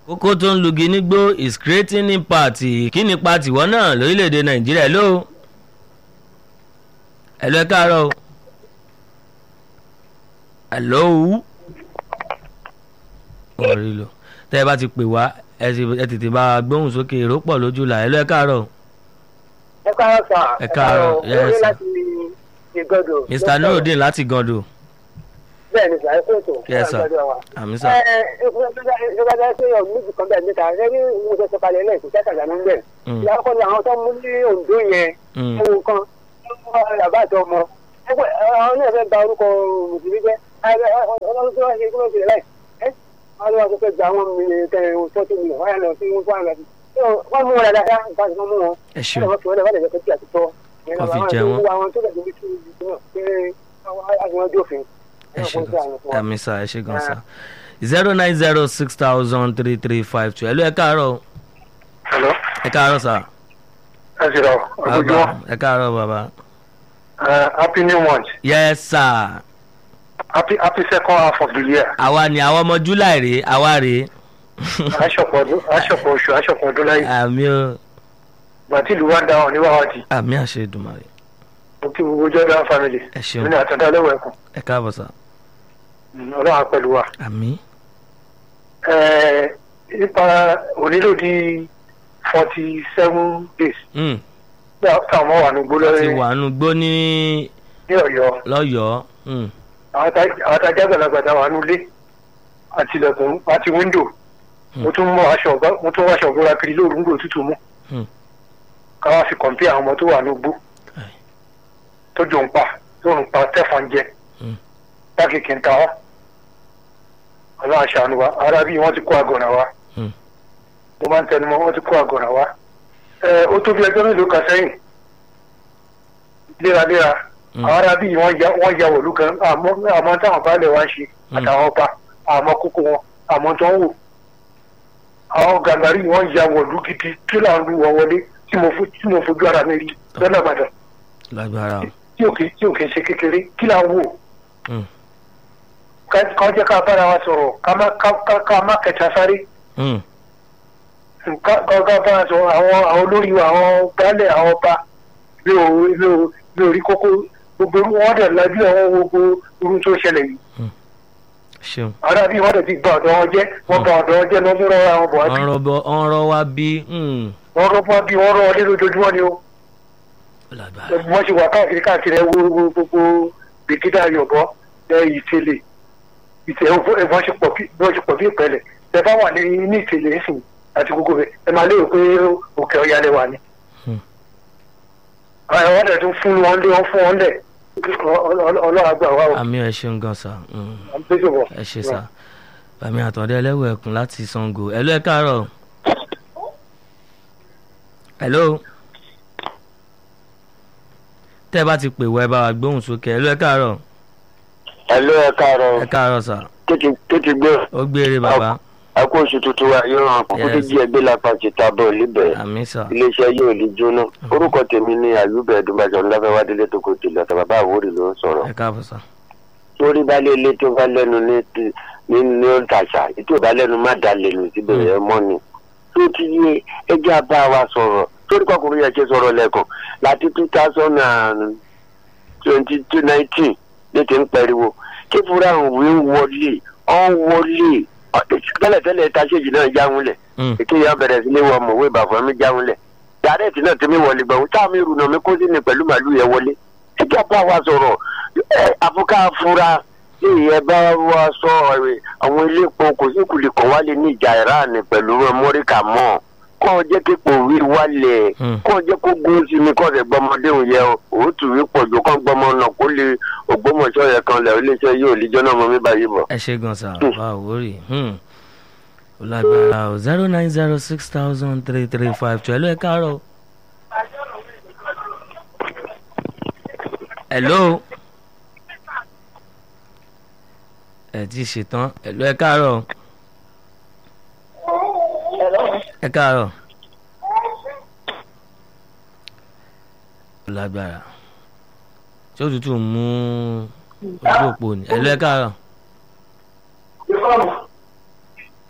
kókó tó ń lugi nígbó is creating impact. Kí ni ipa tìwọ́ náà lórílẹ̀‐èdè Nàìjíríà? Hello ẹ káàárọ̀ o. Hello orí lò tẹ́ ẹ bá ti pè wá ẹ tètè bá gbóhùn sókè èrò pọ̀ lójú là. Hello ẹ káàárọ̀ o. ẹ káàárọ̀ sà. ẹ káàárọ̀ yes sir. Ìgàndò. Mr. Nurudeen láti Ìgàndò. bẹ́ẹ̀ ni sà ẹ fún ètò. yes sir àmì sà. ìjọba ṣe yọ méjì kan bẹ́ẹ̀ níta ẹ ní mo ṣe sọ kalẹ̀ lẹ́ẹ̀kú kẹ́kẹ́ àgbà níbẹ̀. ìyá kọ́ni àwọn tó mú ní Oǹdó yẹn ohun kan yàrá àti ọmọ àwọn náà fẹ́ gba orúkọ mùsùlùmí jẹ́ ọlọ́run tó wá ṣe kí ló ṣe láì wọ́n lọ́wọ́ tó fẹ́ gba àwọn tọ́tù mílíọ̀nù wọ́n yà lọ sí wọ́n lọ sí wọ́n mú wọn dáadáa nǹkan tí wọ́n mú wọn. ẹ ṣeun wọ́n fi jẹ wọn. àmì sà ẹ ṣe gan sà. 09060003352. Hello ẹ káàárọ̀ o. Hello. ẹ káàárọ̀ sà. ẹ ṣe lọ ọgbọjọ. ẹ káàárọ̀ bàbá. Happy new month. yes sir. Happy second half of the year. àwa ni àwọn ọmọ July rèé àwa rèé. aṣọpọ̀ oṣù aṣọpọ̀ ọdún láyé. àmì o. bàtí ìlú wa dáhùn ní wàhálà. àmì àṣẹ Èdùmàrè. mo kí gbogbo Jordan family. ẹ ṣeun. nínú àtúntà lẹ́wọ̀ ẹ̀kọ́. ẹ káàbọ̀ sà. Ọlọ́run pẹ̀lú wa. àmì. nípa onílòdì 47 days. bí àwọn ọmọ wà ní gbólọ́ ti wà nù gbó ní Ọ̀yọ́. lọ́yọ̀ọ́. àwọn tajà gbàlagbàdà wà nulẹ̀ àti ilẹ̀kùn àti wíńdò. mo tún wáṣọ ògbóra kiri lóru ńgbò tútù mú. káwá fi kọ̀m̀pí àwọn ọmọ tó wà nígbó tó jò ń pa tẹ̀fọ̀n jẹ tákìkì ń ta ọ́. ọlọ́run aṣàánú wa ara bí wọ́n ti kó àgọ̀nà wa. mo máa ń tẹnumọ́ wọ́n ti kó àgọ̀nà wa. ó tó bí ẹjọ́ mélòó kan sẹ́yìn léraléra àwọn ará bí wọ́n ya wọ̀lú kan àmọ́ táwọn baálẹ̀ wa ń ṣe àtàwọn ọba àmọ́ kókó wọn àmọ́ tó ń wò. àwọn gàmbàrí wọ́n ya wọ̀lú gidi tí là ń lu wọn wọlé tí mo fojú ara mi rí lọ́nà Ìbàdàn. lágbára o. tí ò kì í ṣe kékeré kí là ń wò. kàn jẹ́ ká bára wa sọ̀rọ̀ ká má kẹta sáré. ká bára sọ̀rọ̀ àwọn olórí wa àwọn baálẹ̀ àwọn ọba mi ò rí kókó gbogbo wọn dẹ̀ lájú àwọn gbogbo irú tó ṣẹlẹ̀ yìí. ara bí wọ́n dẹ̀ ti gba ọ̀dọ́ wọn jẹ́ wọ́n gba ọ̀dọ́ wọn jẹ́ lọ́dún rọ́wọ́ àwọn bọ̀ wá bí. ọ̀rọ̀ wa bí. wọ́n rọ́ wá bí wọ́n rọ́ ọdẹ lójoojúmọ́ ni o. wọ́n ṣe wà káàkiri ẹ̀wọ̀ gbogbo gbègídà yọ̀bọ ìtẹ̀lẹ̀ ẹ̀fọ́n ṣe pọ̀ bí ìpẹ́lẹ̀ ẹ bá wà ní ìtẹ̀lẹ̀ ẹ̀sìn àti gbogbo rẹ̀ ẹ máa lérò pé òkè ọ̀yà lẹ wà ní. àwọn ọ̀dẹ̀ tún fún wọn lẹ̀ ọlọ́run àgbà wa o. àmì ẹ ṣeun gan sa. ẹ ṣe sa bàmí àtọ̀dẹ́ ẹlẹ́wọ̀ ẹ̀kún láti Ṣàngó. Hello ẹ káàárọ̀. hello tẹ́ ẹ bá ti pè wọ ẹ bá wa gbóhùn sókè. Hello ẹ káàárọ̀. hello ẹ káàárọ̀. ẹ káàárọ̀ sà. tó ti gbé. ó gbére bàbá. a kó oṣù tuntun wa yóò hàn kókó tó jí ẹgbẹ́ lápá ti ta bọ̀ líbẹ̀. àmín sà. iléeṣẹ́ yóò lè jóná. orúkọ tèmi ni àyùbẹ̀ ẹ̀dùnbàjọ́ ńláfẹ́ wádìílé tó kò tìlẹ̀ ọ̀tà bàbá àwòrì ló ń sọ̀rọ̀. ẹ káàbọ̀ sà. torí bá lé ilé tó bá lẹ́nu ní ọ̀tàṣà ètò ìbá lẹ́nu má da lẹ́nu síbẹ̀ ẹ̀ mọ́ ni. tó ti yé ẹjẹ́ abá wa sọ̀rọ̀ torí kọkùnrin yẹn ṣe sọ̀rọ̀ lẹ́ẹ̀kan láti 2019 ní ti ń pariwo kí fúra òwe wọlé tẹ́lẹ̀ táṣẹ́jì náà jáwúlẹ̀ èké yà bẹ̀rẹ̀ sí ní wọ mọ̀wé ìbàfọ́ mi jáwúlẹ̀ dàrẹ́ẹ̀tì náà tí mi wọlé gbọ̀n táàmì ìrùnà mi kó sí ni pẹ̀lú màálù yẹn wọlé ẹjọ́ bá wa sọ̀rọ̀ àfúkà fúra tí ìyẹn bá wa sọ àwọn ilé epo kò sí kùlì kan wálé ní ìjà Iran pẹ̀lú Amẹ́ríkà mọ́ kọ́ jẹ́ kí kò rí wálẹ̀ kọ́ jẹ́ kó gún sí mi kọ́ ọ̀sẹ̀ gbọmọdé òun yẹ òótù rí pọ̀jù kọ́ gbọmọ náà kó lè Ògbómọ̀ṣọ́ yẹn kan lẹ̀ iléeṣẹ́ yóò lè jọ́nà mọ́ mi báyìí bọ̀. ẹ ṣe gan sa wà wórì lágbára o 09060003352. Hello ẹ káàárọ̀. hello ẹ ti ṣetán. Hello ẹ káàárọ̀. ẹ káàárọ̀. lágbára tí ó tútù mú ojú òpó ni. Hello ẹ káàárọ̀.